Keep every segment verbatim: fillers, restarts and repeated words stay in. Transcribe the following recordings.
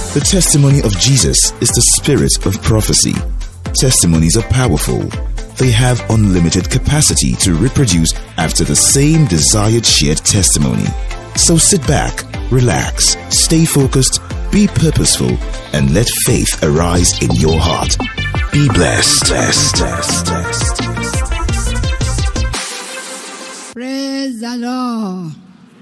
The testimony of Jesus is the spirit of prophecy. Testimonies are powerful. They have unlimited capacity to reproduce after the same desired shared testimony. So sit back, relax, stay focused, be purposeful, and let faith arise in your heart. Be blessed. blessed, blessed, blessed. Praise the Lord.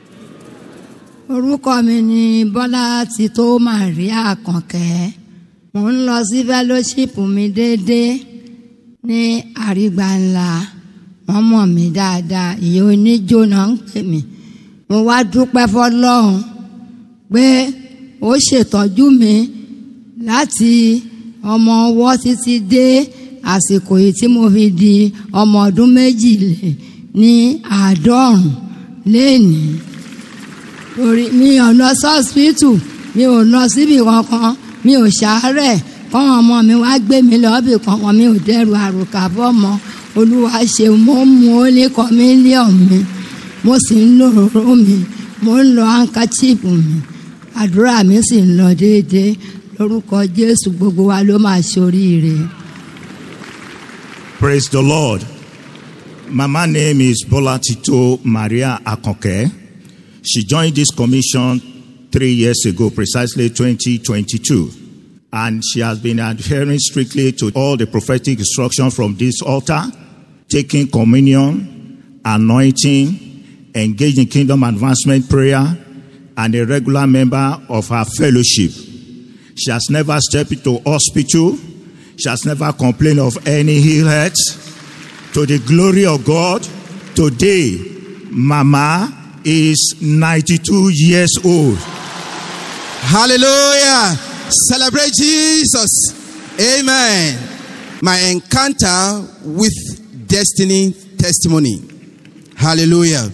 Orúkọ mi ni Bọ́lá Tító Maria Àkànkẹ́. Mo ń lọ sí fellowship mi déédéé ní Àrígbáńlá. Wọ́n mọ̀ mí dáadáa, ìyá oníjó náà ń pè mí. Mo wá dúpẹ́ f'Ọlọ́run pé ó ṣètọ́jú mi láti ọmọ ọwọ́ títí dé àsìkò yìí tí mo fi di ọmọ ọdún méjì ní àádọ́rùn lénìí. Torí mi ò lọ sọ́spítù, mi ò lọ síbi kankan, mi ò ṣàárẹ̀, kọ́wọn ọmọ mi wá gbé mi lọ́bì kankan, mi ò dẹ́rù àròkà fọ́mọ. Olúwa ṣe mo mú ó ní kọ́mílíọ̀n mi, mo sì ń lo òróró mi, mo ń lo handkerchief mi, àdúrà mi sì ń lọ déédéé. Lórúkọ Jésù gbogbo wa ló máa ṣoríire. Praise the Lord. Mama name is Bola Tító Maria Àkànkẹ́. She joined this commission three years ago, precisely twenty twenty-two. And she has been adhering strictly to all the prophetic instructions from this altar, taking communion, anointing, engaged in kingdom advancement prayer, and a regular member of her fellowship. She has never stepped into hospital. She has never complained of any ill health. To the glory of God, today, Mama is ninety-two years old. Hallelujah. Celebrate Jesus. Amen. My encounter with destiny testimony. Hallelujah.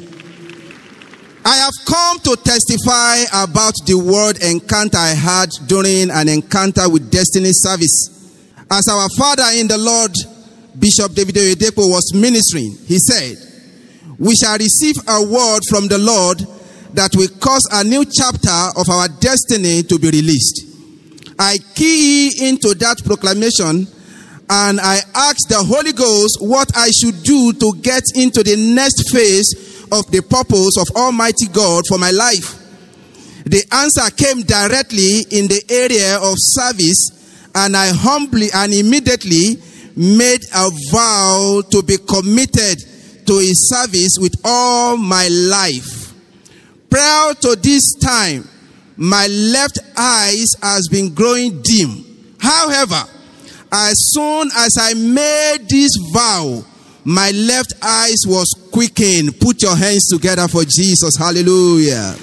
I have come to testify about the word encounter I had during an encounter with destiny service. As our father in the Lord, Bishop David Oyedepo, was ministering, he said, "We shall receive a word from the Lord that will cause a new chapter of our destiny to be released." I key into that proclamation and I asked the Holy Ghost what I should do to get into the next phase of the purpose of Almighty God for my life. The answer came directly in the area of service, and I humbly and immediately made a vow to be committed to his service with all my life. Prior to this time, my left eyes has been growing dim. However, as soon as I made this vow, my left eyes was quickened. Put your hands together for Jesus. Hallelujah.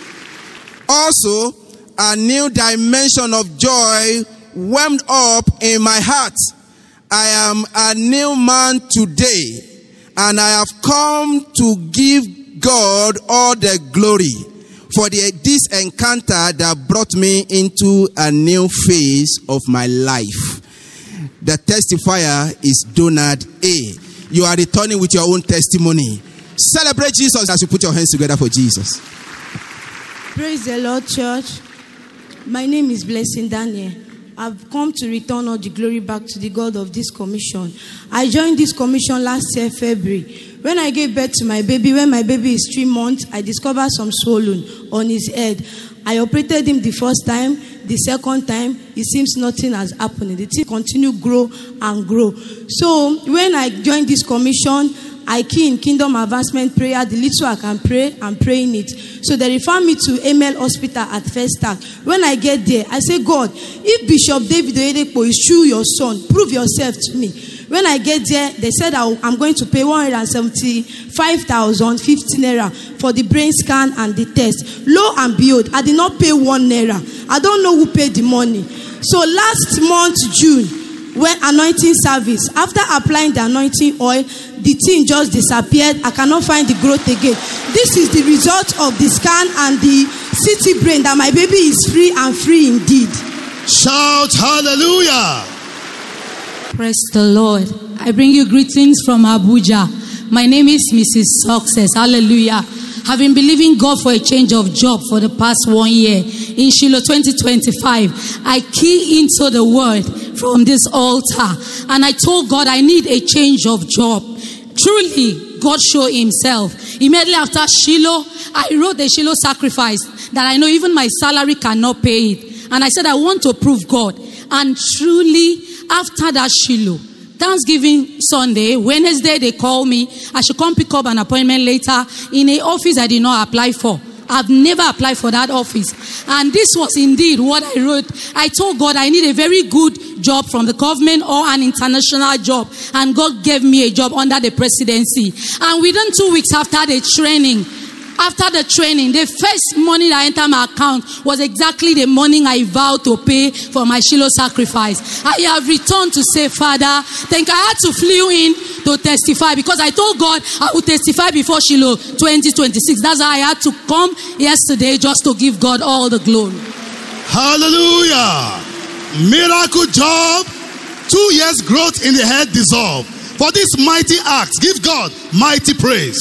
Also, a new dimension of joy welled up in my heart. I am a new man today, and I have come to give God all the glory for the, this encounter that brought me into a new phase of my life. The testifier is Donald A. You are returning with your own testimony. Celebrate Jesus as you put your hands together for Jesus. Praise the Lord, church. My name is Blessing Daniel. I've come to return all the glory back to the God of this commission. I joined this commission last year, February. When I gave birth to my baby, when my baby is three months, I discovered some swollen on his head. I operated him the first time. The second time, it seems nothing has happened. The thing continue grow and grow. So when I joined this commission, I key in kingdom advancement prayer. The little I can pray, I'm praying it. So they refer me to M L Hospital at First Start. When I get there, I say, God, if Bishop David Oyedepo is true your son, prove yourself to me. When I get there, they said I'm going to pay one hundred seventy-five thousand fifty naira for the brain scan and the test. Lo and behold, I did not pay one naira. I don't know who paid the money. So last month, June, when anointing service, after applying the anointing oil, the thing just disappeared. I cannot find the growth again. This is the result of the scan and the C T brain that my baby is free and free indeed. Shout hallelujah. Praise the Lord. I bring you greetings from Abuja. My name is Missus Success. Hallelujah. I've been believing God for a change of job for the past one year. in Shiloh twenty twenty-five, I key into the word from this altar. And I told God I need a change of job. Truly, God showed himself. Immediately after Shiloh, I wrote the Shiloh sacrifice that I know even my salary cannot pay it. And I said, I want to prove God. And truly, after that Shiloh, Thanksgiving Sunday, Wednesday, they called me. I should come pick up an appointment later in an office I did not apply for. I've never applied for that office. And this was indeed what I wrote. I told God I need a very good job from the government or an international job. And God gave me a job under the presidency. And within two weeks after the training, After the training, the first money that entered my account was exactly the money I vowed to pay for my Shiloh sacrifice. I have returned to say, Father, thank you. I had to flew in to testify because I told God I would testify before Shiloh twenty twenty-six. That's why I had to come yesterday just to give God all the glory. Hallelujah. Miracle job. Two years growth in the head dissolved. For this mighty act, give God mighty praise.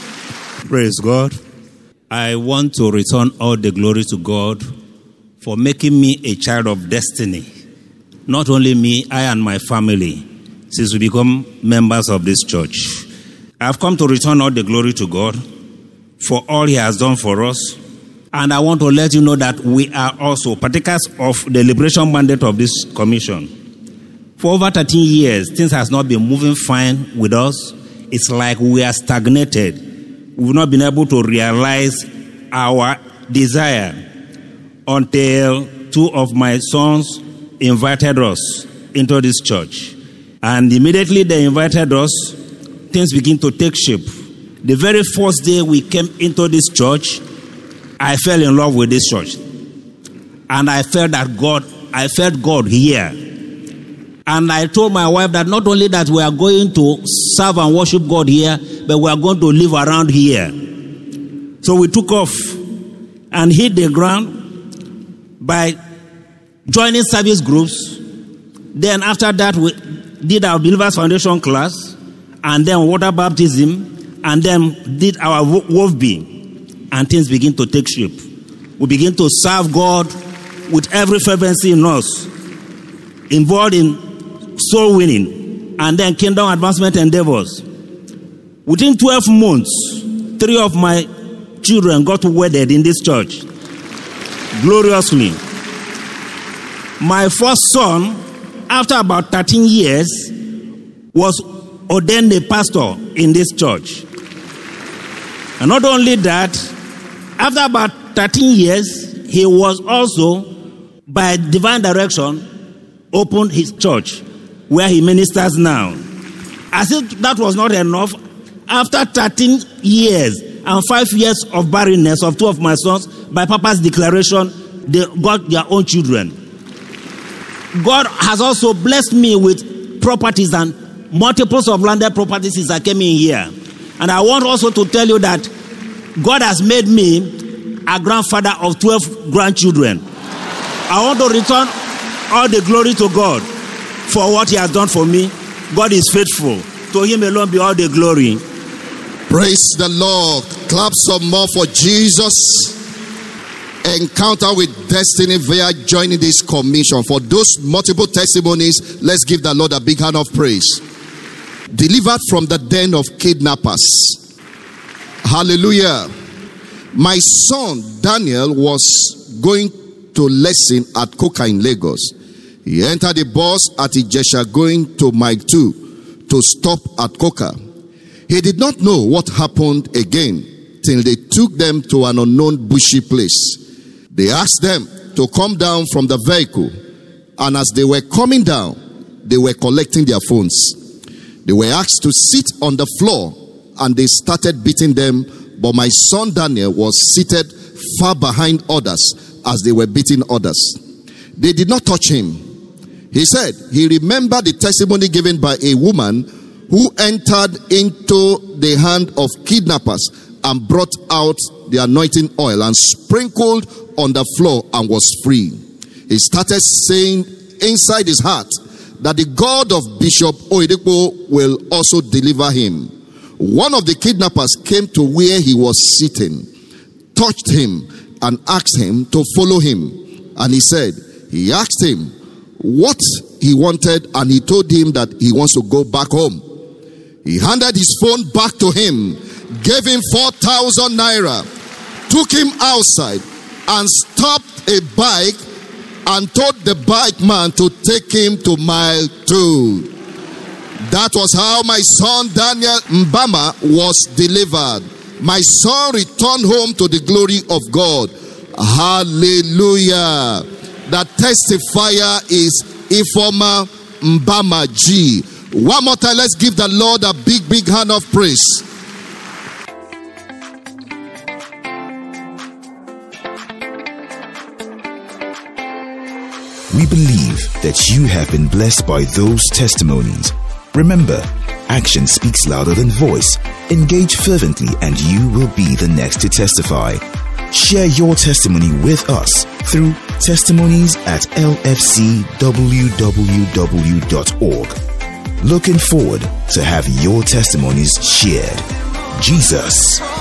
Praise God. I want to return all the glory to God for making me a child of destiny. Not only me, I and my family, since we become members of this church. I've come to return all the glory to God for all He has done for us. And I want to let you know that we are also partakers of the liberation mandate of this commission. For over thirteen years, things has not been moving fine with us. It's like we are stagnated. We've not been able to realize our desire until two of my sons invited us into this church. And immediately they invited us, things begin to take shape. The very first day we came into this church, I fell in love with this church. And I felt that God, I felt God here. And I told my wife that not only that we are going to serve and worship God here, but we are going to live around here. So we took off and hit the ground by joining service groups. Then after that, we did our Believers Foundation class, and then water baptism, and then did our W O F B. And things begin to take shape. We begin to serve God with every fervency in us, involved in soul winning, and then kingdom advancement endeavors. Within twelve months, three of my children got wedded in this church. Gloriously. My first son, after about thirteen years, was ordained a pastor in this church. And not only that, after about thirteen years, he was also, by divine direction, opened his church, where he ministers now. As if that was not enough, after thirteen years and five years of barrenness of two of my sons, by Papa's declaration, they got their own children. God has also blessed me with properties and multiples of landed properties since I came in here. And I want also to tell you that God has made me a grandfather of twelve grandchildren. I want to return all the glory to God for what He has done for me. God is faithful. To Him alone be all the glory. Praise the Lord. Clap some more for Jesus. Encounter with Destiny via joining this commission. For those multiple testimonies, let's give the Lord a big hand of praise. Delivered from the den of kidnappers. Hallelujah. My son Daniel was going to lesson at Coca in Lagos. He entered the bus at Ijesha going to Mile two to stop at Coca. He did not know what happened again till they took them to an unknown bushy place. They asked them to come down from the vehicle, and as they were coming down, they were collecting their phones. They were asked to sit on the floor, and they started beating them, but my son Daniel was seated far behind others as they were beating others. They did not touch him. He said he remembered the testimony given by a woman who entered into the hand of kidnappers and brought out the anointing oil and sprinkled on the floor and was free. He started saying inside his heart that the God of Bishop Oyedepo will also deliver him. One of the kidnappers came to where he was sitting, touched him, and asked him to follow him. And he said, he asked him what he wanted, and he told him that he wants to go back home. He handed his phone back to him, gave him four thousand naira, took him outside and stopped a bike and told the bike man to take him to mile two. That was how my son Daniel Mbama was delivered. My son returned home to the glory of God. Hallelujah. The testifier is Ifoma Mbama G. One more time, let's give the Lord a big, big hand of praise. We believe that you have been blessed by those testimonies. Remember, action speaks louder than voice. Engage fervently and you will be the next to testify. Share your testimony with us through testimonies at l f c w w w dot org. Looking forward to have your testimonies shared. Jesus